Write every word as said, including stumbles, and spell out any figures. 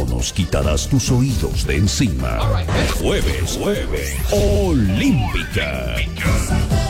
no nos quitarás tus oídos de encima. Jueves, jueves, Olímpica.